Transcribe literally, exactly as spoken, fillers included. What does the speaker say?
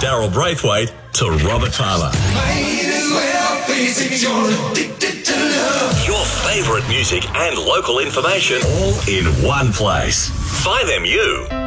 Daryl Braithwaite to Robert Palmer. Might as well face it, you're addicted to love. Your favourite music and local information all in one place. Find them you.